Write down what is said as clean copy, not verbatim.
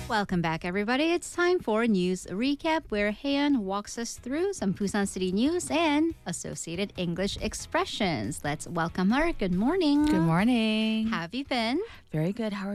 Welcome back, everybody. It's time for News Recap, where Han walks us through some Busan City news and associated English expressions. Let's welcome her. Good morning. Good morning. How have you been? Very good. How are